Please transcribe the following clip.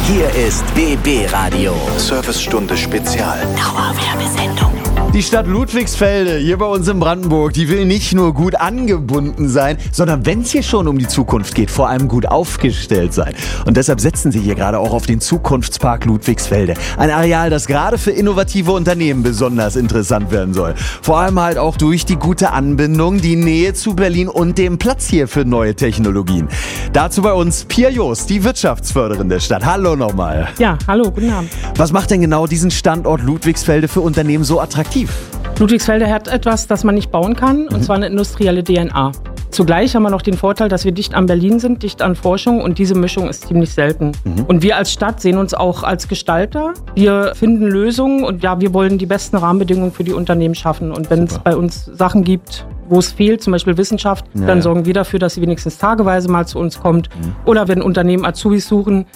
Hier ist BB Radio. Servicestunde Spezial. Dauerwerbesendung. Die Stadt Ludwigsfelde hier bei uns in Brandenburg, die will nicht nur gut angebunden sein, sondern wenn es hier schon um die Zukunft geht, vor allem gut aufgestellt sein. Und deshalb setzen sie hier gerade auch auf den Zukunftspark Ludwigsfelde. Ein Areal, das gerade für innovative Unternehmen besonders interessant werden soll. Vor allem halt auch durch die gute Anbindung, die Nähe zu Berlin und dem Platz hier für neue Technologien. Dazu bei uns Pia Joost, die Wirtschaftsförderin der Stadt. Hallo nochmal. Ja, hallo, guten Abend. Was macht denn genau diesen Standort Ludwigsfelde für Unternehmen so attraktiv? Ludwigsfelde hat etwas, das man nicht bauen kann, und zwar eine industrielle DNA. Zugleich haben wir noch den Vorteil, dass wir dicht an Berlin sind, dicht an Forschung, und diese Mischung ist ziemlich selten. Und wir als Stadt sehen uns auch als Gestalter. Wir finden Lösungen und ja, wir wollen die besten Rahmenbedingungen für die Unternehmen schaffen. Und wenn es bei uns Sachen gibt, wo es fehlt, zum Beispiel Wissenschaft, dann sorgen wir dafür, dass sie wenigstens tageweise mal zu uns kommt. Oder wenn Unternehmen Azubis suchen,